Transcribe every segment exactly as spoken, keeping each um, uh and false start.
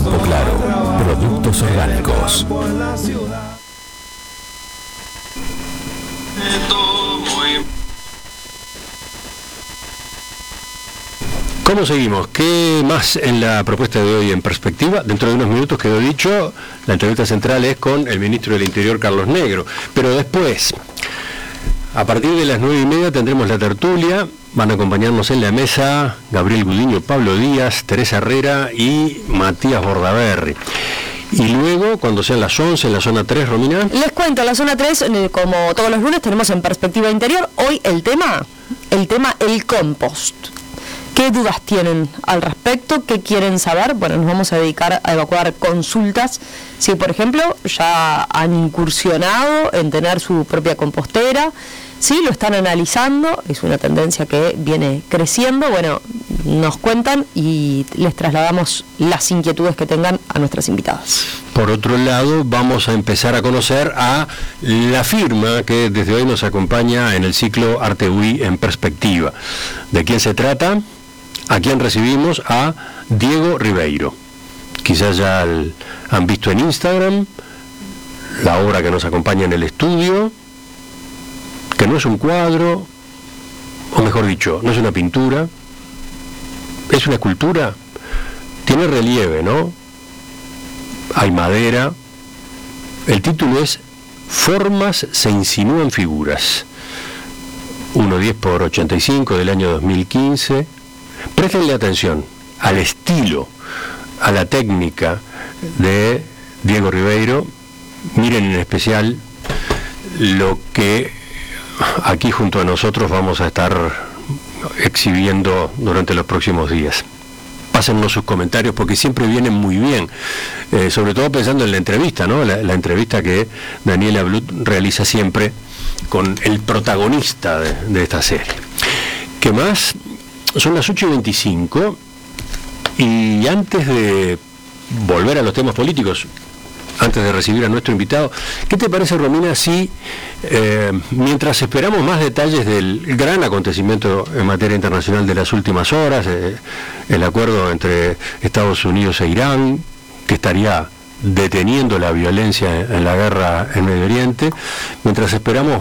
Campo Claro, productos orgánicos. ¿Cómo seguimos? ¿Qué más en la propuesta de hoy en perspectiva? Dentro de unos minutos quedó dicho, la entrevista central es con el ministro del Interior, Carlos Negro. Pero después, a partir de las nueve y media tendremos la tertulia. Van a acompañarnos en la mesa Gabriel Gudiño, Pablo Díaz, Teresa Herrera y Matías Bordaberry. Y luego, cuando sean las once, en la zona tres, Romina. Les cuento, la zona tres, como todos los lunes, tenemos en perspectiva interior. Hoy el tema, el tema, el compost. ¿Qué dudas tienen al respecto? ¿Qué quieren saber? Bueno, nos vamos a dedicar a evacuar consultas. Si, por ejemplo, ya han incursionado en tener su propia compostera, sí, lo están analizando, es una tendencia que viene creciendo. Bueno, nos cuentan y les trasladamos las inquietudes que tengan a nuestras invitadas. Por otro lado, vamos a empezar a conocer a la firma que desde hoy nos acompaña en el ciclo Arte U I en perspectiva. ¿De quién se trata? ¿A quién recibimos? A Diego Ribeiro. Quizás ya el, han visto en Instagram la obra que nos acompaña en el estudio, que no es un cuadro, o mejor dicho, no es una pintura, es una escultura, tiene relieve, ¿no? Hay madera. El título es Formas se insinúan figuras, uno diez por ochenta y cinco del año dos mil quince. Préstenle atención al estilo, a la técnica de Diego Ribeiro. Miren en especial lo que aquí junto a nosotros vamos a estar exhibiendo durante los próximos días. Pásennos sus comentarios porque siempre vienen muy bien, eh, sobre todo pensando en la entrevista, ¿no? La, la entrevista que Daniela Blut realiza siempre con el protagonista de, de esta serie. ¿Qué más? Son las ocho y veinticinco y antes de volver a los temas políticos, antes de recibir a nuestro invitado, ¿qué te parece, Romina, si eh, mientras esperamos más detalles del gran acontecimiento en materia internacional de las últimas horas, eh, el acuerdo entre Estados Unidos e Irán, que estaría deteniendo la violencia en la guerra en Medio Oriente, mientras esperamos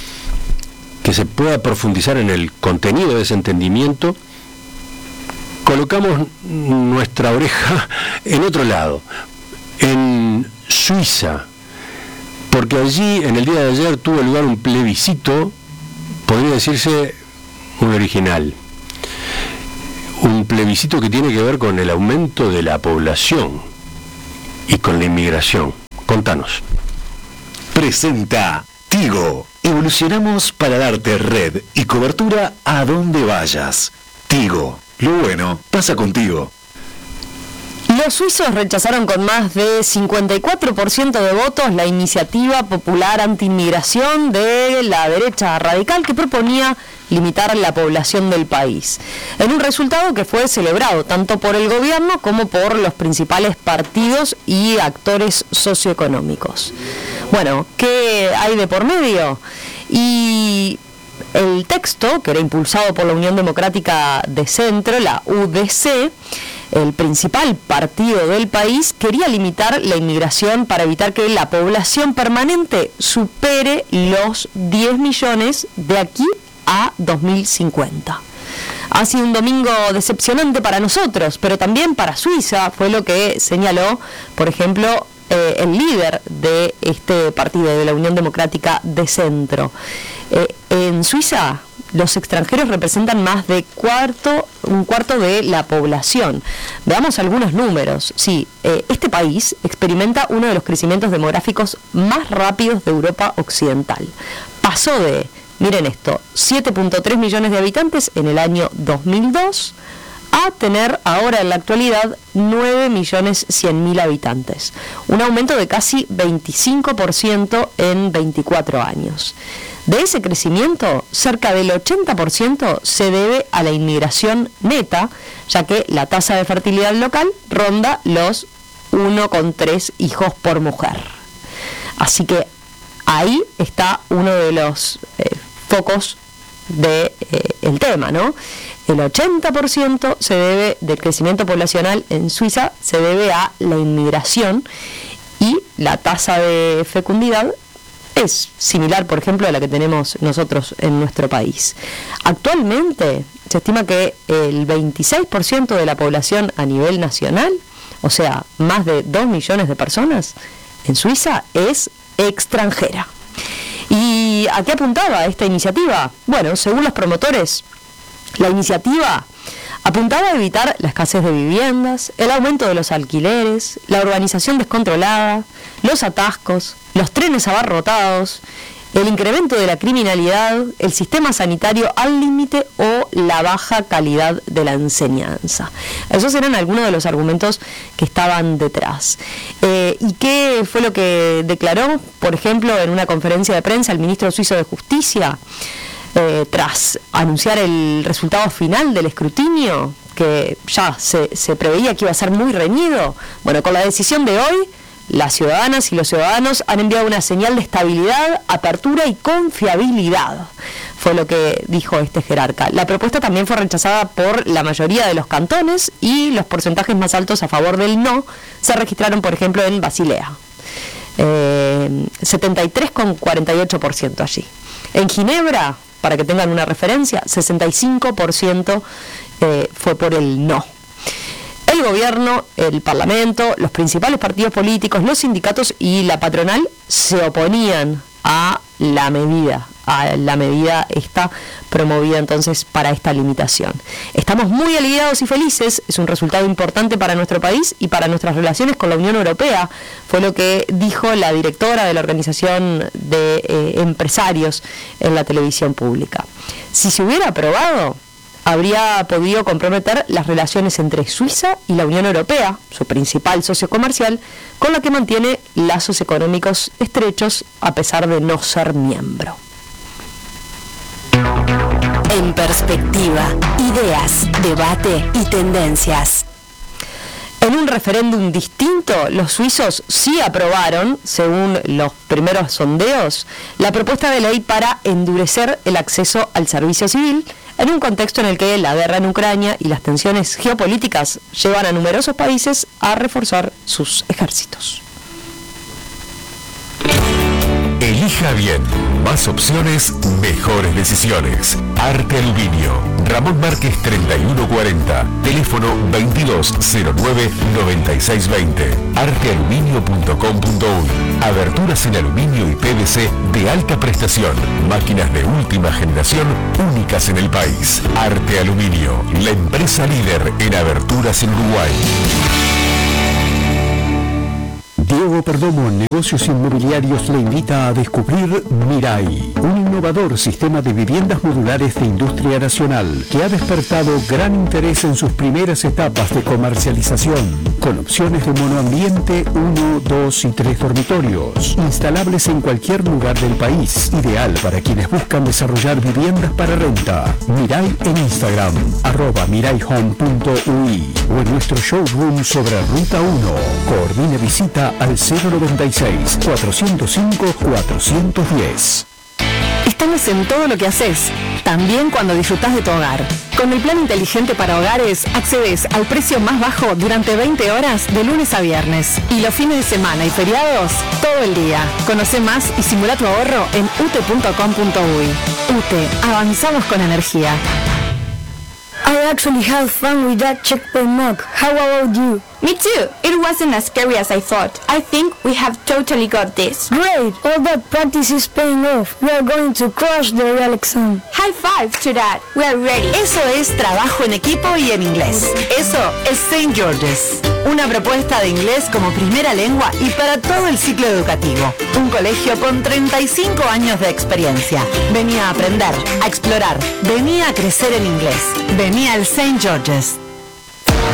que se pueda profundizar en el contenido de ese entendimiento, colocamos nuestra oreja en otro lado, en Suiza, porque allí en el día de ayer tuvo lugar un plebiscito, podría decirse muy original, un plebiscito que tiene que ver con el aumento de la población y con la inmigración. Contanos. Presenta Tigo. Evolucionamos para darte red y cobertura a donde vayas. Tigo. Lo bueno pasa contigo. Los suizos rechazaron con más de cincuenta y cuatro por ciento de votos la iniciativa popular anti-inmigración de la derecha radical que proponía limitar la población del país, en un resultado que fue celebrado tanto por el gobierno como por los principales partidos y actores socioeconómicos. Bueno, ¿qué hay de por medio? Y el texto, que era impulsado por la Unión Democrática de Centro, la U D C, el principal partido del país, quería limitar la inmigración para evitar que la población permanente supere los diez millones de aquí a dos mil cincuenta. Ha sido un domingo decepcionante para nosotros, pero también para Suiza, fue lo que señaló, por ejemplo, eh, el líder de este partido, de la Unión Democrática de Centro. Eh, en Suiza, los extranjeros representan más de cuarto, un cuarto de la población. Veamos algunos números. Sí, eh, este país experimenta uno de los crecimientos demográficos más rápidos de Europa Occidental. Pasó de, miren esto, siete punto tres millones de habitantes en el año dos mil dos a tener ahora en la actualidad nueve millones cien mil habitantes. Un aumento de casi veinticinco por ciento en veinticuatro años. De ese crecimiento, cerca del ochenta por ciento se debe a la inmigración neta, ya que la tasa de fertilidad local ronda los uno coma tres hijos por mujer. Así que ahí está uno de los eh, focos del de, eh, tema, ¿no? El ochenta por ciento se debe del crecimiento poblacional en Suiza se debe a la inmigración, y la tasa de fecundidad es similar, por ejemplo, a la que tenemos nosotros en nuestro país. Actualmente se estima que el veintiséis por ciento de la población a nivel nacional, o sea, más de dos millones de personas en Suiza, es extranjera. ¿Y a qué apuntaba esta iniciativa? Bueno, según los promotores, la iniciativa apuntaba a evitar la escasez de viviendas, el aumento de los alquileres, la urbanización descontrolada, los atascos, los trenes abarrotados, el incremento de la criminalidad, el sistema sanitario al límite o la baja calidad de la enseñanza. Esos eran algunos de los argumentos que estaban detrás. Eh, ¿Y qué fue lo que declaró, por ejemplo, en una conferencia de prensa el ministro suizo de Justicia? Eh, tras anunciar el resultado final del escrutinio, que ya se, se preveía que iba a ser muy reñido. Bueno, con la decisión de hoy, las ciudadanas y los ciudadanos han enviado una señal de estabilidad, apertura y confiabilidad, fue lo que dijo este jerarca. La propuesta también fue rechazada por la mayoría de los cantones, y los porcentajes más altos a favor del no se registraron, por ejemplo, en Basilea, eh, setenta y tres coma cuarenta y ocho por ciento allí. En Ginebra, para que tengan una referencia, sesenta y cinco por ciento eh, fue por el no. El gobierno, el parlamento, los principales partidos políticos, los sindicatos y la patronal se oponían a la medida, a la medida esta promovida entonces para esta limitación. Estamos muy aliviados y felices, es un resultado importante para nuestro país y para nuestras relaciones con la Unión Europea, fue lo que dijo la directora de la Organización de eh, Empresarios en la televisión pública. Si se hubiera aprobado, habría podido comprometer las relaciones entre Suiza y la Unión Europea, su principal socio comercial, con la que mantiene lazos económicos estrechos a pesar de no ser miembro. En perspectiva, ideas, debate y tendencias. En un referéndum distinto, los suizos sí aprobaron, según los primeros sondeos, la propuesta de ley para endurecer el acceso al servicio civil, en un contexto en el que la guerra en Ucrania y las tensiones geopolíticas llevan a numerosos países a reforzar sus ejércitos. Elija bien. Más opciones, mejores decisiones. Arte Aluminio. Ramón Márquez treinta y uno cuarenta. Teléfono veintidós cero nueve noventa y seis veinte. arte aluminio punto com punto uy. Aberturas en aluminio y P V C de alta prestación. Máquinas de última generación únicas en el país. Arte Aluminio. La empresa líder en aberturas en Uruguay. Diego Perdomo, Negocios Inmobiliarios, le invita a descubrir Mirai, un innovador sistema de viviendas modulares de industria nacional que ha despertado gran interés en sus primeras etapas de comercialización, con opciones de monoambiente uno, dos y tres dormitorios, instalables en cualquier lugar del país, ideal para quienes buscan desarrollar viviendas para renta. Mirai en Instagram, arroba mirayhome punto uy, o en nuestro showroom sobre Ruta uno. Coordine visita al cero noventa y seis, cuatrocientos cinco, cuatrocientos diez. Estamos en todo lo que haces, también cuando disfrutás de tu hogar. Con el plan inteligente para hogares, accedes al precio más bajo durante veinte horas de lunes a viernes. Y los fines de semana y feriados, todo el día. Conoce más y simula tu ahorro en ute punto com punto uy. UTE, avanzamos con energía. I actually had fun with that checkpoint mug. How about you? Me too. It wasn't as scary as I thought. I think we have totally got this. Great! All that practice is paying off. We are going to crush the real exam. High five to that. We are ready. Eso es trabajo en equipo y en inglés. Eso es Saint George's. Una propuesta de inglés como primera lengua y para todo el ciclo educativo. Un colegio con treinta y cinco años de experiencia. Venía a aprender, a explorar. Venía a crecer en inglés. Venía al Saint George's. Viví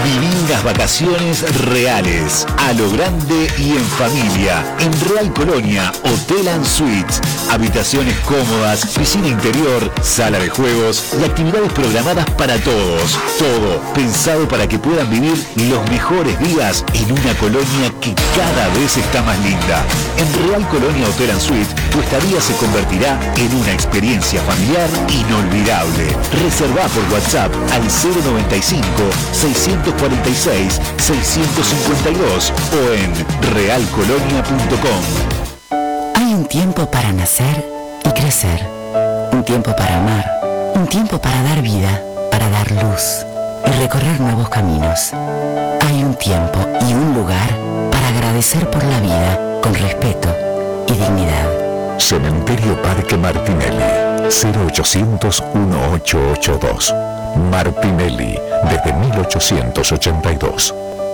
unas vacaciones reales, a lo grande y en familia. En Real Colonia, Hotel and Suites. Habitaciones cómodas, piscina interior, sala de juegos y actividades programadas para todos. Todo pensado para que puedan vivir los mejores días en una colonia que cada vez está más linda. En Real Colonia Hotel and Suites, tu estadía se convertirá en una experiencia familiar inolvidable. Reserva por WhatsApp al cero noventa y cinco, seiscientos cuarenta y seis, seiscientos cincuenta y dos o en real colonia punto com. Hay un tiempo para nacer y crecer, un tiempo para amar, un tiempo para dar vida, para dar luz y recorrer nuevos caminos. Hay un tiempo y un lugar para agradecer por la vida con respeto y dignidad. Cementerio Parque Martinelli, cero ochocientos, dieciocho ochenta y dos. Martinelli, desde mil ochocientos ochenta y dos.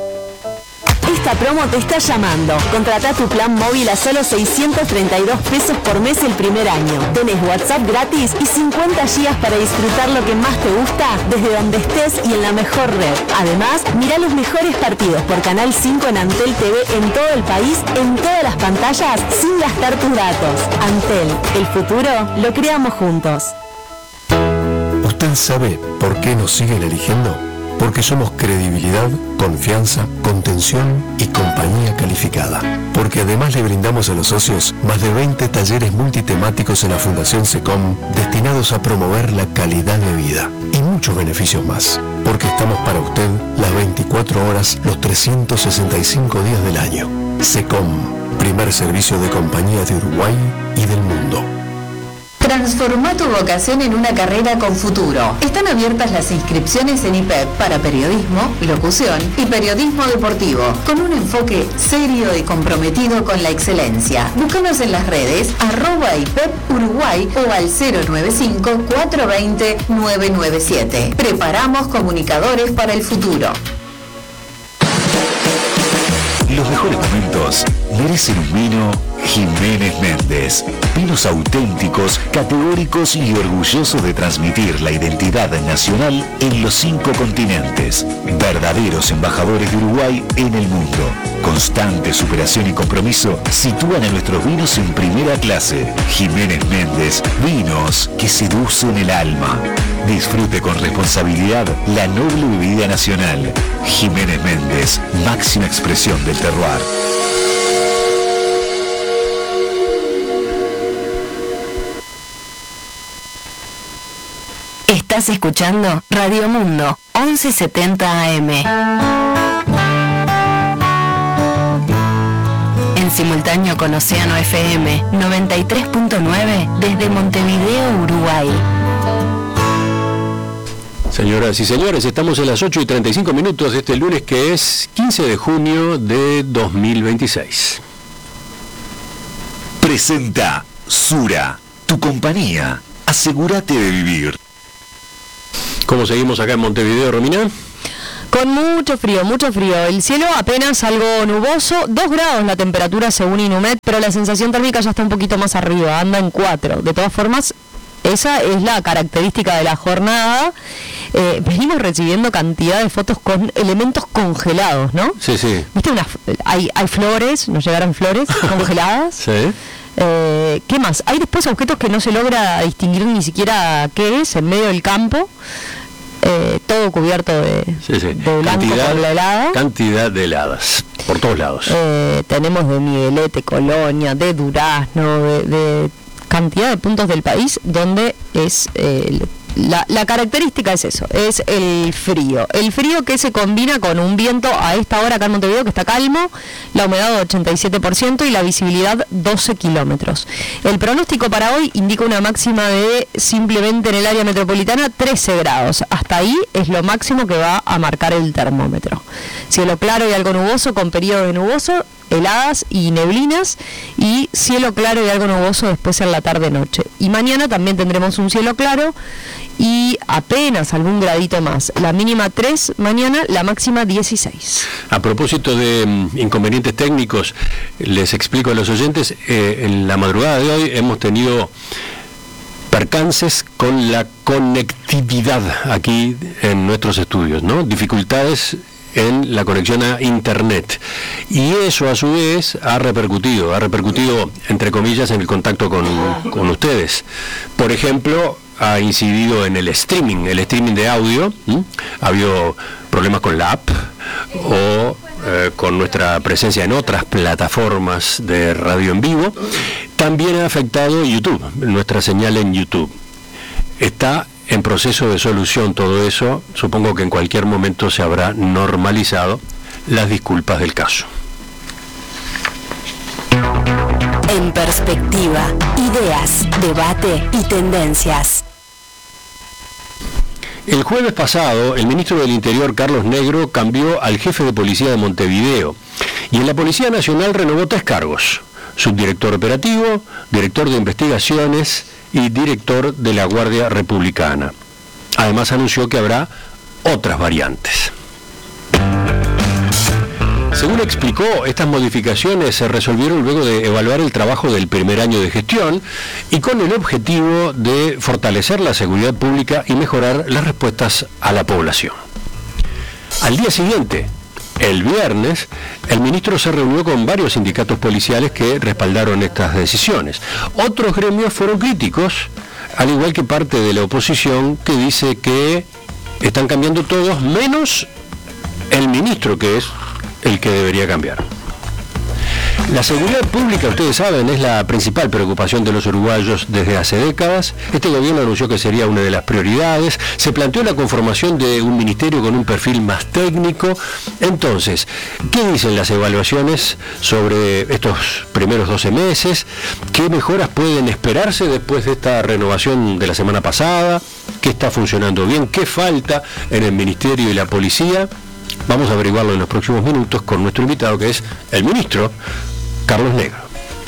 Esta promo te está llamando. Contratá tu plan móvil a solo seiscientos treinta y dos pesos por mes el primer año. Tenés WhatsApp gratis y cincuenta gigas para disfrutar lo que más te gusta desde donde estés y en la mejor red. Además, mirá los mejores partidos por Canal cinco en Antel T V en todo el país, en todas las pantallas, sin gastar tus datos. Antel, el futuro lo creamos juntos. ¿Usted sabe por qué nos siguen eligiendo? Porque somos credibilidad, confianza, contención y compañía calificada. Porque además le brindamos a los socios más de veinte talleres multitemáticos en la Fundación SECOM destinados a promover la calidad de vida y muchos beneficios más. Porque estamos para usted las veinticuatro horas, los trescientos sesenta y cinco días del año. SECOM, primer servicio de compañía de Uruguay y del mundo. Transforma tu vocación en una carrera con futuro. Están abiertas las inscripciones en I P E P para periodismo, locución y periodismo deportivo, con un enfoque serio y comprometido con la excelencia. Búscanos en las redes arroba I P E P Uruguay o al cero nueve cinco, cuatro dos cero, nueve nueve siete. Preparamos comunicadores para el futuro. Los mejores momentos merecen un vino Jiménez Méndez. Vinos auténticos, categóricos y orgullosos de transmitir la identidad nacional en los cinco continentes. Verdaderos embajadores de Uruguay en el mundo. Constante superación y compromiso sitúan a nuestros vinos en primera clase. Jiménez Méndez, vinos que seducen el alma. Disfrute con responsabilidad la noble bebida nacional. Jiménez Méndez, máxima expresión del terroir. Estás escuchando Radio Mundo once setenta A M. En simultáneo con Océano F M noventa y tres punto nueve desde Montevideo, Uruguay. Señoras y señores, estamos en las ocho y treinta y cinco minutos de este lunes que es quince de junio de dos mil veintiséis. Presenta Sura, tu compañía. Asegúrate de vivir. ¿Cómo seguimos acá en Montevideo, Romina? Con mucho frío, mucho frío. El cielo apenas algo nuboso, dos grados la temperatura según Inumet, pero la sensación térmica ya está un poquito más arriba, anda en cuatro. De todas formas, esa es la característica de la jornada. Eh, venimos recibiendo cantidad de fotos con elementos congelados, ¿no? Sí, sí. ¿Viste? Unas, hay, hay flores, nos llegaron flores congeladas. Sí. Eh, ¿Qué más? Hay después objetos que no se logra distinguir ni siquiera qué es, en medio del campo. Eh, todo cubierto de, sí, sí. de blanco cantidad, por la helada. Cantidad de heladas, por todos lados. Eh, tenemos de Miguelete, Colonia, de Durazno, de, de cantidad de puntos del país donde es eh, la, la característica es eso, es el frío. El frío que se combina con un viento a esta hora acá en Montevideo que está calmo, la humedad ochenta y siete por ciento y la visibilidad doce kilómetros. El pronóstico para hoy indica una máxima de simplemente en el área metropolitana trece grados. Hasta ahí es lo máximo que va a marcar el termómetro. Cielo claro y algo nuboso con periodo de nuboso, heladas y neblinas, y cielo claro y algo nuboso después en la tarde-noche. Y mañana también tendremos un cielo claro y apenas algún gradito más. La mínima tres mañana, la máxima dieciséis. A propósito de um, inconvenientes técnicos, les explico a los oyentes, eh, en la madrugada de hoy hemos tenido percances con la conectividad aquí en nuestros estudios, ¿no? Dificultades en la conexión a Internet. Y eso a su vez ha repercutido, ha repercutido entre comillas en el contacto con, con ustedes. Por ejemplo, ha incidido en el streaming, el streaming de audio. ¿Mm? Ha habido problemas con la app o eh, con nuestra presencia en otras plataformas de radio en vivo. También ha afectado YouTube, nuestra señal en YouTube. Está en proceso de solución todo eso, supongo que en cualquier momento se habrá normalizado. Las disculpas del caso. En perspectiva, ideas, debate y tendencias. El jueves pasado, el ministro del Interior, Carlos Negro, cambió al jefe de policía de Montevideo y en la Policía Nacional renovó tres cargos: subdirector operativo, director de investigaciones y director de la Guardia Republicana. Además anunció que habrá otras variantes. Según explicó, estas modificaciones se resolvieron luego de evaluar el trabajo del primer año de gestión y con el objetivo de fortalecer la seguridad pública y mejorar las respuestas a la población. Al día siguiente, el viernes, el ministro se reunió con varios sindicatos policiales que respaldaron estas decisiones. Otros gremios fueron críticos, al igual que parte de la oposición, que dice que están cambiando todos, menos el ministro, que es el que debería cambiar. La seguridad pública, ustedes saben, es la principal preocupación de los uruguayos desde hace décadas. Este gobierno anunció que sería una de las prioridades. Se planteó la conformación de un ministerio con un perfil más técnico. Entonces, ¿qué dicen las evaluaciones sobre estos primeros doce meses? ¿Qué mejoras pueden esperarse después de esta renovación de la semana pasada? ¿Qué está funcionando bien? ¿Qué falta en el ministerio y la policía? Vamos a averiguarlo en los próximos minutos con nuestro invitado, que es el ministro Carlos Negro.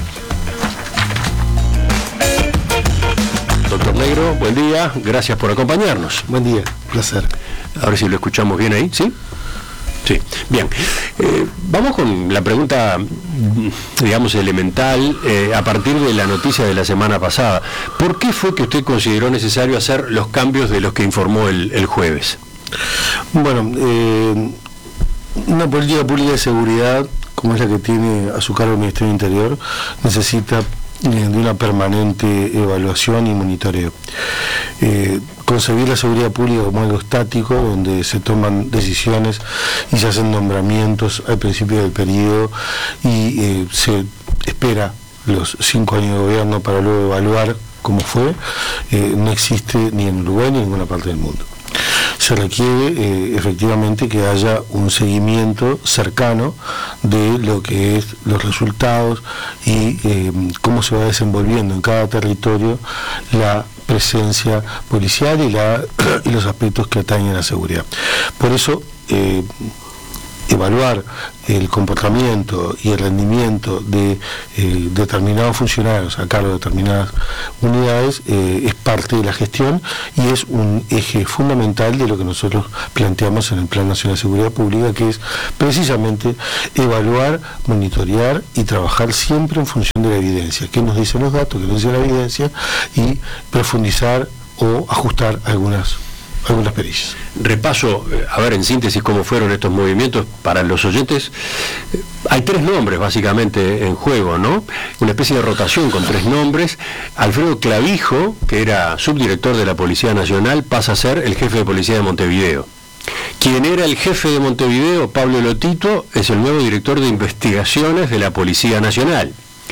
Doctor Negro, buen día, gracias por acompañarnos. Buen día, placer. A ver si lo escuchamos bien ahí, ¿sí? Sí, bien. Eh, vamos con la pregunta, digamos, elemental, eh, a partir de la noticia de la semana pasada. ¿Por qué fue que usted consideró necesario hacer los cambios de los que informó el, el jueves? Bueno, eh, una política pública de seguridad, como es la que tiene a su cargo el Ministerio del Interior, necesita eh, de una permanente evaluación y monitoreo. Eh, concebir la seguridad pública como algo estático, donde se toman decisiones y se hacen nombramientos al principio del periodo y eh, se espera los cinco años de gobierno para luego evaluar cómo fue, eh, no existe ni en Uruguay ni en ninguna parte del mundo. Se requiere eh, efectivamente que haya un seguimiento cercano de lo que es los resultados y eh, cómo se va desenvolviendo en cada territorio la presencia policial y, la, y los aspectos que atañen a la seguridad. Por eso, eh, evaluar el comportamiento y el rendimiento de eh, determinados funcionarios a cargo de determinadas unidades eh, es parte de la gestión y es un eje fundamental de lo que nosotros planteamos en el Plan Nacional de Seguridad Pública, que es precisamente evaluar, monitorear y trabajar siempre en función de la evidencia. ¿Qué nos dicen los datos? ¿Qué nos dice la evidencia? Y profundizar o ajustar algunas algunas pericias. Repaso, a ver, en síntesis, cómo fueron estos movimientos para los oyentes. Hay tres nombres básicamente en juego, ¿no? Una especie de rotación con tres nombres. Alfredo Clavijo, que era subdirector de la Policía Nacional, pasa a ser el jefe de policía de Montevideo. Quien era el jefe de Montevideo, Pablo Lotito, es el nuevo director de investigaciones de la Policía Nacional.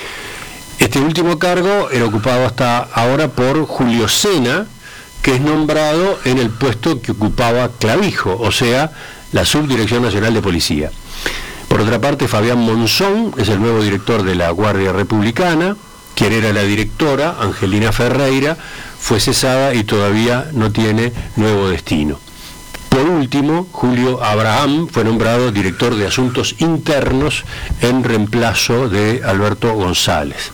Este último cargo era ocupado hasta ahora por Julio Sena, que es nombrado en el puesto que ocupaba Clavijo, o sea, la Subdirección Nacional de Policía. Por otra parte, Fabián Monzón es el nuevo director de la Guardia Republicana. Quien era la directora, Angelina Ferreira, fue cesada y todavía no tiene nuevo destino. Por último, Julio Abraham fue nombrado director de Asuntos Internos en reemplazo de Alberto González.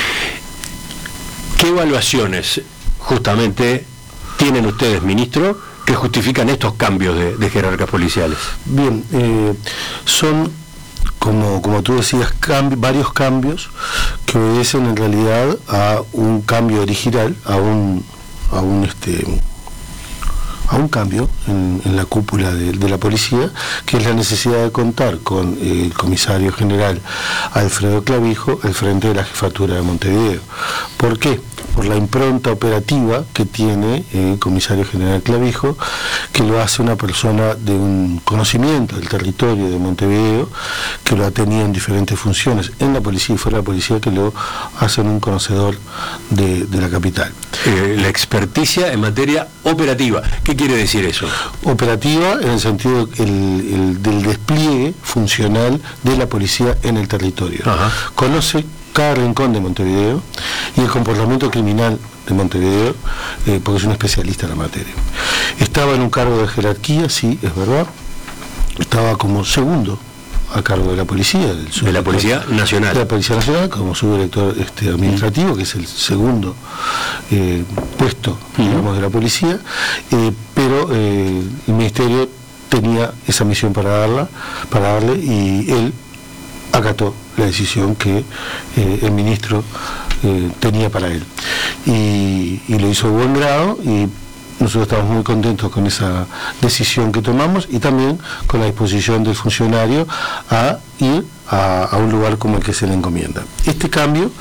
¿Qué evaluaciones justamente tienen ustedes, ministro, que justifican estos cambios de, de jerarcas policiales? Bien, eh, son, como, como tú decías, cambi- varios cambios que obedecen en realidad a un cambio original, a un, a un este a un cambio en, en la cúpula de, de la policía, que es la necesidad de contar con eh, el comisario general Alfredo Clavijo al frente de la jefatura de Montevideo. ¿Por qué? Por la impronta operativa que tiene eh, el comisario general Clavijo, que lo hace una persona de un conocimiento del territorio de Montevideo, que lo ha tenido en diferentes funciones en la policía y fuera de la policía, que lo hacen un conocedor de, de la capital. Eh, la experticia en materia operativa, ¿qué quiere decir eso? Operativa en el sentido el, el, del despliegue funcional de la policía en el territorio. Ajá. Conoce cada rincón de Montevideo y el comportamiento criminal de Montevideo, eh, porque es un especialista en la materia. Estaba en un cargo de jerarquía, sí, es verdad. Estaba como segundo a cargo de la policía, del de la Policía Nacional. De la Policía Nacional, como subdirector este, administrativo, que es el segundo eh, puesto, digamos, de la policía, eh, pero eh, el Ministerio tenía esa misión para darla, para darle, y él acató la decisión que eh, el ministro eh, tenía para él. Y, y lo hizo de buen grado, y nosotros estamos muy contentos con esa decisión que tomamos y también con la disposición del funcionario a ir a, a un lugar como el que se le encomienda. Este cambio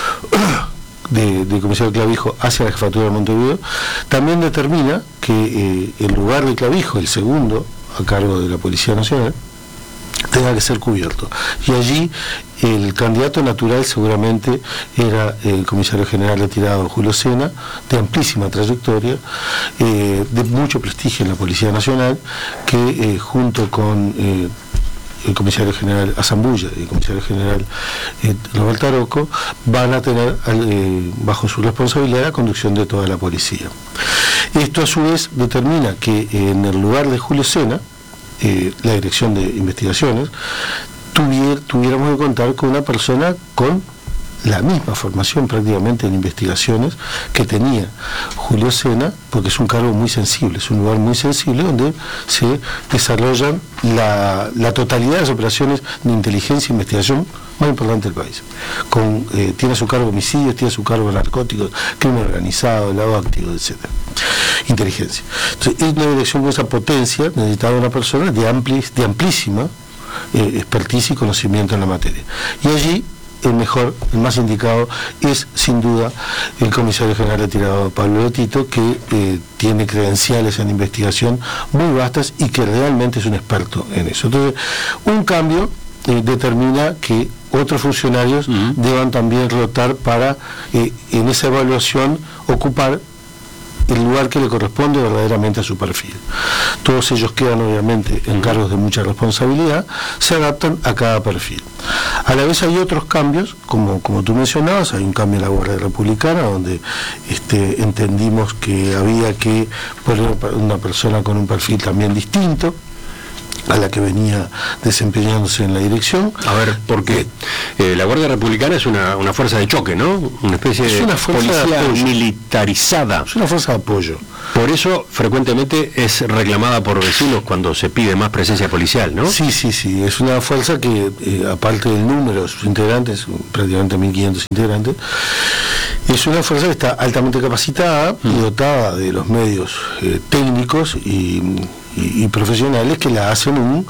de, de comisario Clavijo hacia la jefatura de Montevideo también determina que eh, el lugar de Clavijo, el segundo a cargo de la Policía Nacional, tenga que ser cubierto. Y allí el candidato natural seguramente era el comisario general retirado Julio Sena, de amplísima trayectoria, eh, de mucho prestigio en la Policía Nacional, que eh, junto con eh, el comisario general Azambulla y el comisario general eh, Roberto Aroco van a tener eh, bajo su responsabilidad la conducción de toda la policía. Esto a su vez determina que eh, en el lugar de Julio Sena, Eh, la dirección de investigaciones, tuvier, tuviéramos que contar con una persona con la misma formación prácticamente en investigaciones que tenía Julio Sena, porque es un cargo muy sensible, es un lugar muy sensible donde se desarrollan la, la totalidad de las operaciones de inteligencia e investigación más importantes del país. Con, eh, tiene a su cargo homicidios, tiene a su cargo narcóticos, crimen organizado, lavado de activos, etcétera. Inteligencia. Entonces, es una dirección con esa potencia, necesitaba una persona de, ampli, de amplísima eh, expertise y conocimiento en la materia. Y allí el mejor, el más indicado, es sin duda el comisario general retirado Pablo Lotito, que eh, tiene credenciales en investigación muy vastas y que realmente es un experto en eso. Entonces, un cambio eh, determina que otros funcionarios uh-huh. deban también rotar para, eh, en esa evaluación, ocupar el lugar que le corresponde verdaderamente a su perfil. Todos ellos quedan obviamente en cargos de mucha responsabilidad, se adaptan a cada perfil. A la vez hay otros cambios, como, como tú mencionabas, hay un cambio en la Guardia Republicana, donde este, entendimos que había que poner una persona con un perfil también distinto a la que venía desempeñándose en la dirección. A ver, porque eh, la Guardia Republicana es una, una fuerza de choque, ¿no? Una especie es una de fuerza policía de militarizada. Es una fuerza de apoyo. Por eso frecuentemente es reclamada por vecinos cuando se pide más presencia policial, ¿no? Sí, sí, sí. Es una fuerza que, eh, aparte del número de sus integrantes, prácticamente mil quinientos integrantes, es una fuerza que está altamente capacitada y dotada de los medios eh, técnicos y, y, y profesionales que la hacen un,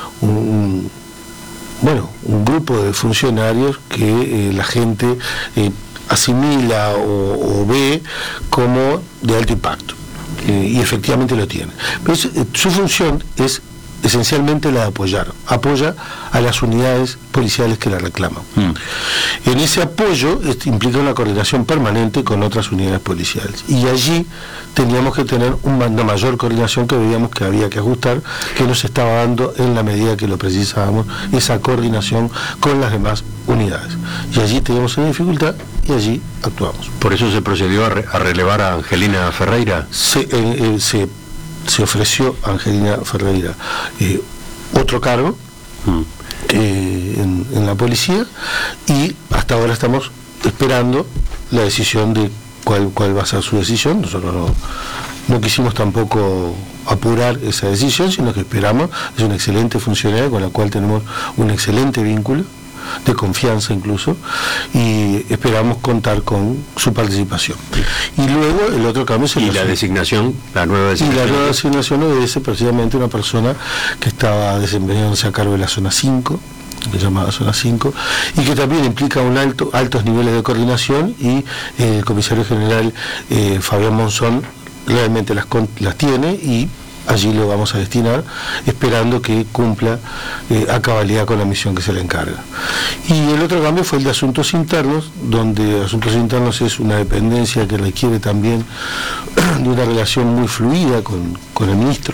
un bueno, un grupo de funcionarios que eh, la gente eh, asimila o, o ve como de alto impacto, eh, y efectivamente lo tiene. Pero es, eh, su función es esencialmente la de apoyar, apoya a las unidades policiales que la reclaman. Mm. En ese apoyo este, implica una coordinación permanente con otras unidades policiales, y allí teníamos que tener una mayor coordinación que veíamos que había que ajustar, que nos estaba dando en la medida que lo precisábamos, esa coordinación con las demás unidades. Y allí teníamos una dificultad y allí actuamos. ¿Por eso se procedió a, re a relevar a Angelina Ferreira? Se, eh, eh, se se ofreció a Angelina Ferreira eh, otro cargo mm. eh, en, en la policía, y hasta ahora estamos esperando la decisión de cuál, cuál va a ser su decisión. Nosotros no, no quisimos tampoco apurar esa decisión, sino que esperamos. Es una excelente funcionaria con la cual tenemos un excelente vínculo, de confianza incluso, y esperamos contar con su participación. Y luego el otro cambio es el y la designación, la nueva designación. Y la nueva designación obedece precisamente a una persona que estaba desempeñándose a cargo de la zona cinco, que llamada zona cinco, y que también implica un alto, altos niveles de coordinación, y eh, el comisario general eh, Fabián Monzón realmente las, las tiene, y allí lo vamos a destinar, esperando que cumpla eh, a cabalidad con la misión que se le encarga. Y el otro cambio fue el de Asuntos Internos, donde Asuntos Internos es una dependencia que requiere también de una relación muy fluida con, con el ministro,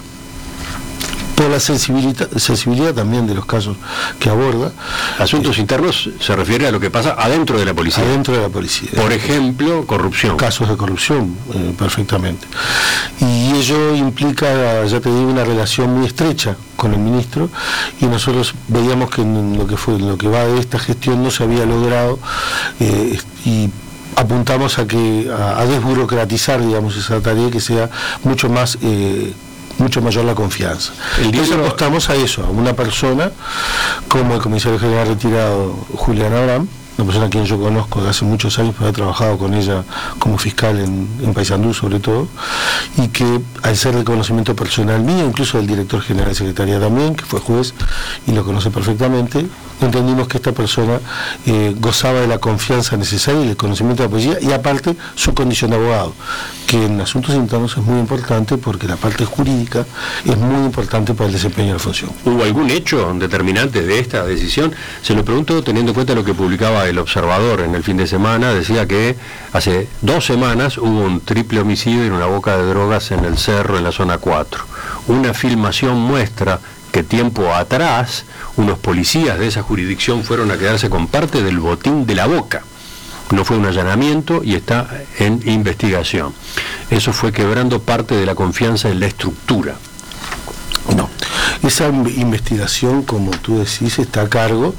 por la sensibilidad, sensibilidad también de los casos que aborda. Asuntos eh, internos se refiere a lo que pasa adentro de la policía. Adentro de la policía. Por ejemplo, corrupción. Casos de corrupción, eh, perfectamente. Y ello implica, ya te digo, una relación muy estrecha con el ministro, y nosotros veíamos que en lo que fue, en lo que va de esta gestión no se había logrado, eh, y apuntamos a que a, a desburocratizar, digamos, esa tarea, que sea mucho más eh, mucho mayor la confianza. Entonces apostamos a eso, a una persona como el comisario general retirado Julián Abraham, una persona a quien yo conozco de hace muchos años, porque he trabajado con ella como fiscal en, en Paysandú sobre todo, y que al ser de conocimiento personal mío, incluso del director general de Secretaría también, que fue juez y lo conoce perfectamente, entendimos que esta persona eh, gozaba de la confianza necesaria y del conocimiento de la policía, y aparte su condición de abogado, que en asuntos internos es muy importante, porque la parte jurídica es muy importante para el desempeño de la función. ¿Hubo algún hecho determinante de esta decisión? Se lo pregunto teniendo en cuenta lo que publicaba El Observador en el fin de semana. Decía que hace dos semanas hubo un triple homicidio en una boca de drogas en el Cerro, en la zona cuatro. Una filmación muestra que tiempo atrás unos policías de esa jurisdicción fueron a quedarse con parte del botín de la boca. No fue un allanamiento y está en investigación. Eso fue quebrando parte de la confianza en la estructura. No, esa investigación, como tú decís, está a cargo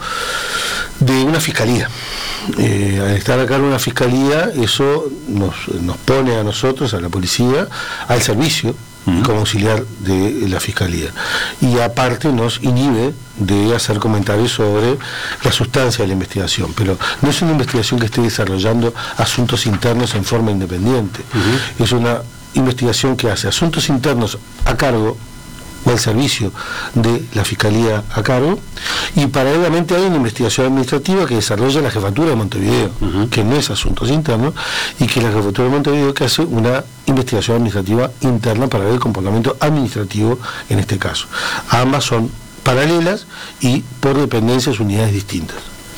de una fiscalía. Eh, al estar a cargo de una fiscalía, eso nos, nos pone a nosotros, a la policía, al servicio como auxiliar de la Fiscalía, y aparte nos inhibe de hacer comentarios sobre la sustancia de la investigación, pero no es una investigación que esté desarrollando asuntos internos en forma independiente. Uh-huh. Es una investigación que hace asuntos internos a cargo o al servicio de la Fiscalía a cargo, y paralelamente hay una investigación administrativa que desarrolla la Jefatura de Montevideo, uh-huh. que no es asuntos internos, y que la Jefatura de Montevideo que hace una investigación administrativa interna para ver el comportamiento administrativo en este caso. Ambas son paralelas y por dependencias, unidades distintas.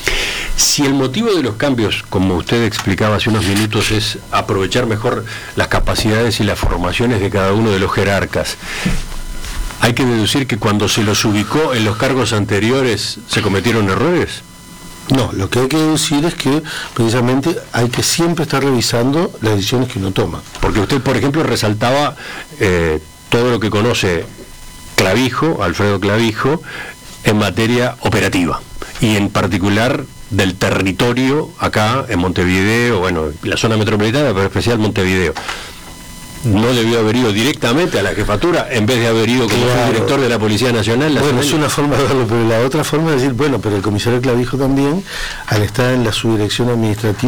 Si el motivo de los cambios, como usted explicaba hace unos minutos, es aprovechar mejor las capacidades y las formaciones de cada uno de los jerarcas, ¿hay que deducir que cuando se los ubicó en los cargos anteriores se cometieron errores? No, lo que hay que deducir es que precisamente hay que siempre estar revisando las decisiones que uno toma. Porque usted, por ejemplo, resaltaba eh, todo lo que conoce Clavijo, Alfredo Clavijo, en materia operativa, y en particular del territorio acá en Montevideo, bueno, la zona metropolitana, pero especial Montevideo. No debió haber ido directamente a la jefatura en vez de haber ido como claro. director de la Policía Nacional. Bueno, es una forma de verlo, pero la otra forma es decir, bueno, pero el comisario Clavijo también, al estar en la subdirección administrativa,